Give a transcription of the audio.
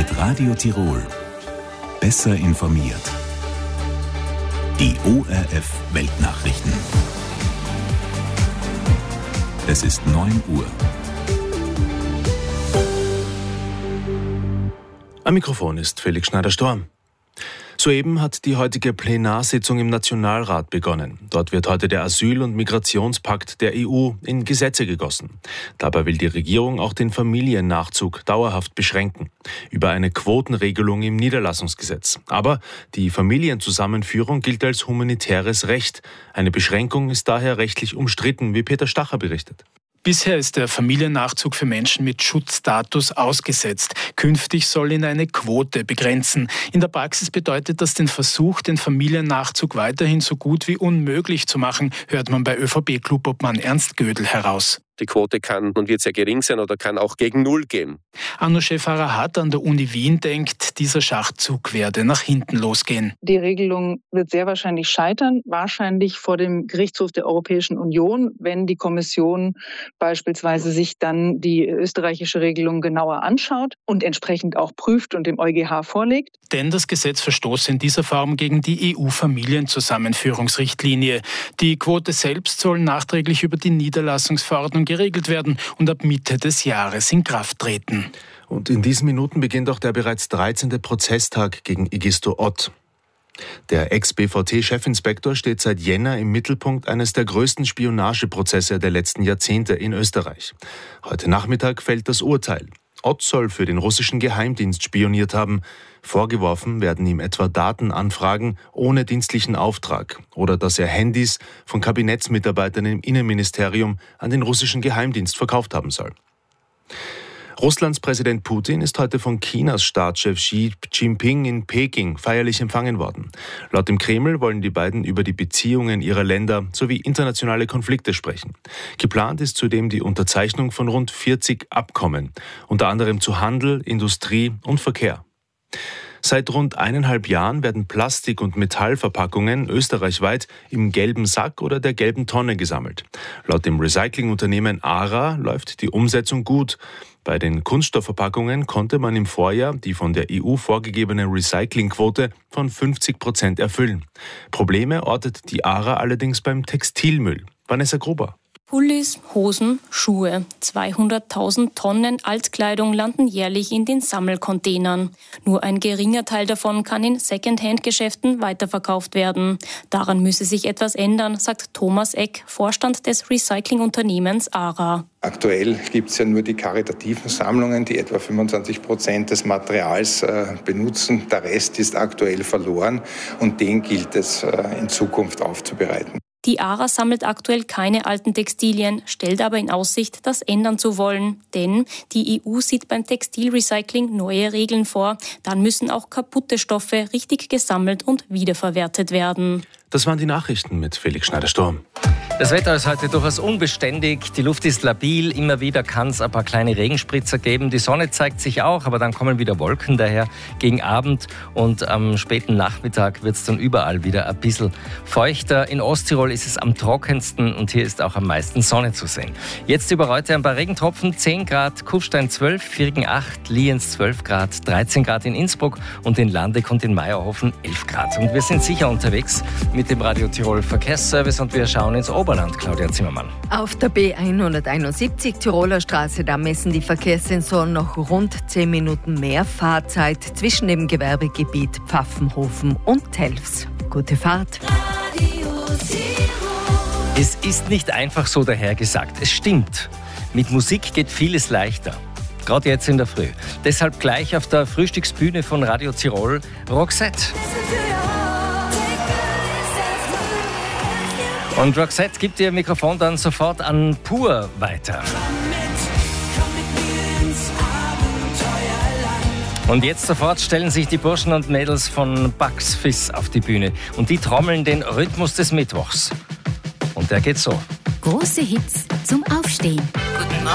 mit Radio Tirol. Besser informiert. Die ORF Weltnachrichten. Es ist 9 Uhr. Am Mikrofon ist Felix Schneider-Storm. Soeben hat die heutige Plenarsitzung im Nationalrat begonnen. Dort wird heute der Asyl- und Migrationspakt der EU in Gesetze gegossen. Dabei will die Regierung auch den Familiennachzug dauerhaft beschränken. Über eine Quotenregelung im Niederlassungsgesetz. Aber die Familienzusammenführung gilt als humanitäres Recht. Eine Beschränkung ist daher rechtlich umstritten, wie Peter Stacher berichtet. Bisher ist der Familiennachzug für Menschen mit Schutzstatus ausgesetzt. Künftig soll ihn eine Quote begrenzen. In der Praxis bedeutet das den Versuch, den Familiennachzug weiterhin so gut wie unmöglich zu machen, hört man bei ÖVP-Klubobmann Ernst Gödel heraus. Die Quote kann und wird sehr gering sein oder kann auch gegen Null gehen. Anno-Chef Arahat an der Uni Wien denkt, dieser Schachzug werde nach hinten losgehen. Die Regelung wird sehr wahrscheinlich scheitern, wahrscheinlich vor dem Gerichtshof der Europäischen Union, wenn die Kommission beispielsweise sich dann die österreichische Regelung genauer anschaut und entsprechend auch prüft und dem EuGH vorlegt. Denn das Gesetz verstoße in dieser Form gegen die EU-Familienzusammenführungsrichtlinie. Die Quote selbst soll nachträglich über die Niederlassungsverordnung geregelt werden und ab Mitte des Jahres in Kraft treten. Und in diesen Minuten beginnt auch der bereits 13. Prozesstag gegen Egisto Ott. Der Ex-BVT-Chefinspektor steht seit Jänner im Mittelpunkt eines der größten Spionageprozesse der letzten Jahrzehnte in Österreich. Heute Nachmittag fällt das Urteil. Ott soll für den russischen Geheimdienst spioniert haben. Vorgeworfen werden ihm etwa Datenanfragen ohne dienstlichen Auftrag oder dass er Handys von Kabinettsmitarbeitern im Innenministerium an den russischen Geheimdienst verkauft haben soll. Russlands Präsident Putin ist heute von Chinas Staatschef Xi Jinping in Peking feierlich empfangen worden. Laut dem Kreml wollen die beiden über die Beziehungen ihrer Länder sowie internationale Konflikte sprechen. Geplant ist zudem die Unterzeichnung von rund 40 Abkommen, unter anderem zu Handel, Industrie und Verkehr. Seit rund 1,5 Jahren werden Plastik- und Metallverpackungen österreichweit im gelben Sack oder der gelben Tonne gesammelt. Laut dem Recyclingunternehmen ARA läuft die Umsetzung gut. Bei den Kunststoffverpackungen konnte man im Vorjahr die von der EU vorgegebene Recyclingquote von 50% erfüllen. Probleme ortet die ARA allerdings beim Textilmüll. Vanessa Gruber. Pullis, Hosen, Schuhe. 200.000 Tonnen Altkleidung landen jährlich in den Sammelcontainern. Nur ein geringer Teil davon kann in Second-Hand-Geschäften weiterverkauft werden. Daran müsse sich etwas ändern, sagt Thomas Eck, Vorstand des Recyclingunternehmens ARA. Aktuell gibt es ja nur die karitativen Sammlungen, die etwa 25% des Materials benutzen. Der Rest ist aktuell verloren und den gilt es in Zukunft aufzubereiten. Die ARA sammelt aktuell keine alten Textilien, stellt aber in Aussicht, das ändern zu wollen. Denn die EU sieht beim Textilrecycling neue Regeln vor. Dann müssen auch kaputte Stoffe richtig gesammelt und wiederverwertet werden. Das waren die Nachrichten mit Felix Schneider-Storm. Das Wetter ist heute durchaus unbeständig, die Luft ist labil, immer wieder kann es ein paar kleine Regenspritzer geben. Die Sonne zeigt sich auch, aber dann kommen wieder Wolken daher gegen Abend und am späten Nachmittag wird es dann überall wieder ein bisschen feuchter. In Osttirol ist es am trockensten und hier ist auch am meisten Sonne zu sehen. Jetzt über heute ein paar Regentropfen, 10 Grad, Kufstein 12, Viergen 8, Lienz 12 Grad, 13 Grad in Innsbruck und in Landeck und in Meierhofen 11 Grad. Und wir sind sicher unterwegs mit dem Radio Tirol Verkehrsservice und wir schauen ins Oberland, Claudia Zimmermann. Auf der B171 Tiroler Straße, da messen die Verkehrssensoren noch rund 10 Minuten mehr Fahrzeit zwischen dem Gewerbegebiet Pfaffenhofen und Telfs. Gute Fahrt. Es ist nicht einfach so dahergesagt. Es stimmt. Mit Musik geht vieles leichter. Gerade jetzt in der Früh. Deshalb gleich auf der Frühstücksbühne von Radio Tirol Roxette. Und Roxette gibt ihr Mikrofon dann sofort an Pur weiter. Und jetzt sofort stellen sich die Burschen und Mädels von Bugs Fizz auf die Bühne. Und die trommeln den Rhythmus des Mittwochs. Und der geht so. Große Hits zum Aufstehen. Guten